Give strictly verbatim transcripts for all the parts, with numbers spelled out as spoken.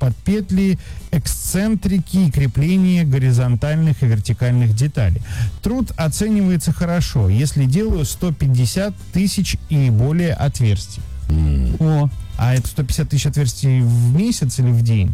под петли, эксцентрики и крепление горизонтальных и вертикальных деталей. Труд оценивается хорошо, если делаю сто пятьдесят тысяч и более отверстий. Mm. О, а это сто пятьдесят тысяч отверстий в месяц или в день?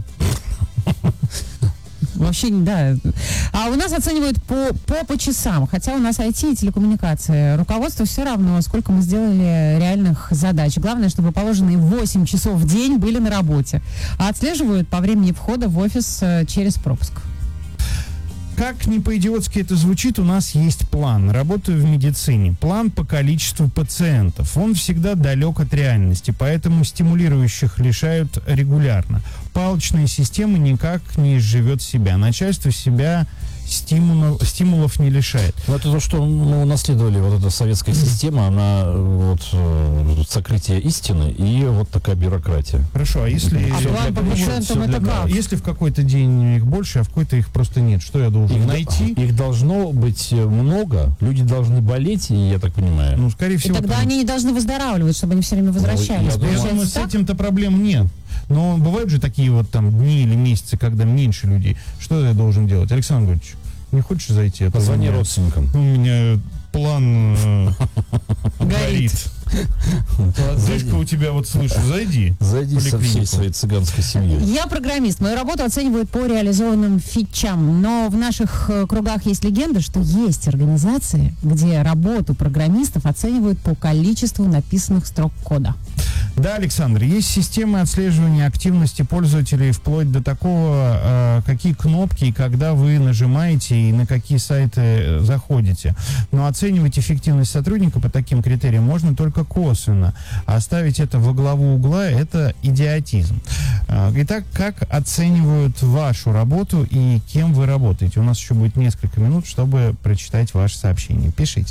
Вообще, да. А у нас оценивают по, по, по часам, хотя у нас ай ти и телекоммуникации. Руководству все равно, сколько мы сделали реальных задач. Главное, чтобы положенные восемь часов в день были на работе. А отслеживают по времени входа в офис через пропуск. Как ни по-идиотски это звучит, у нас есть план. Работаю в медицине. План по количеству пациентов. Он всегда далек от реальности, поэтому стимулирующих лишают регулярно. Палочная система никак не изживет себя. Начальство себя стимулов, стимулов не лишает. Ну, это то, что мы унаследовали, вот эта советская система, она вот сокрытие истины и вот такая бюрократия. Хорошо, а если... А план по пациентам это как? Если в какой-то день их больше, а в какой-то их просто нет, что я должен Их, найти? Их должно быть много, люди должны болеть, и я так понимаю. Ну, скорее И всего... тогда там... они не должны выздоравливать, чтобы они все время возвращались. Ну, я Я думаю, с этим-то проблем нет. Но бывают же такие вот там дни или месяцы, когда меньше людей. Что я должен делать? Александр Григорьевич, не хочешь зайти? А Позвони родственникам. У меня план э, горит. Зайка у тебя, вот слышу, зайди. Зайди со всей своей цыганской семьей. Я программист. Мою работу оценивают по реализованным фичам. Но в наших э, кругах есть легенда, что есть организации, где работу программистов оценивают по количеству написанных строк кода. Да, Александр, есть системы отслеживания активности пользователей вплоть до такого, э, какие кнопки и когда вы нажимаете и на какие сайты заходите. Но оценивать эффективность сотрудника по таким критериям можно только косвенно. А оставить это во главу угла – это идиотизм. Э, итак, как оценивают вашу работу и кем вы работаете? У нас еще будет несколько минут, чтобы прочитать ваше сообщение. Пишите.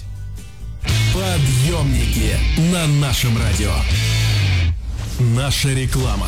Подъемники на нашем радио. Наша реклама.